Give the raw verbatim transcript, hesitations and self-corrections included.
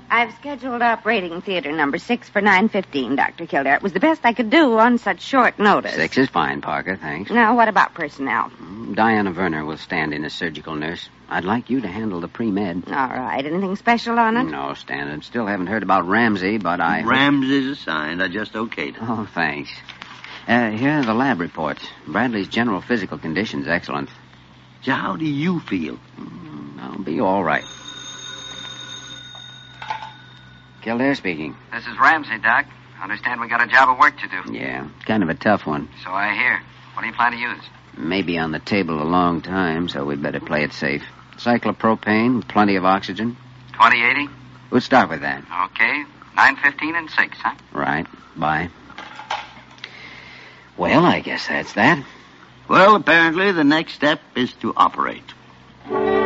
I've scheduled operating theater number six for nine fifteen, Doctor Kildare. It was the best I could do on such short notice. Six is fine, Parker, thanks. Now, what about personnel? Diana Werner will stand in as surgical nurse. I'd like you to handle the pre-med. All right. Anything special on it? No, standard. Still haven't heard about Ramsey, but I... Ramsey's assigned. I just okayed it. Oh, thanks. Uh, here are the lab reports. Bradley's general physical condition's excellent. So how do you feel? Mm, I'll be all right. Kildare speaking. This is Ramsey, Doc. Understand we got a job of work to do. Yeah, kind of a tough one. So I hear. What do you plan to use? Maybe on the table a long time, so we'd better play it safe. Cyclopropane, plenty of oxygen. twenty eighty? We'll start with that. Okay. nine fifteen and six, huh? Right. Bye. Well, I guess that's that. Well, apparently the next step is to operate.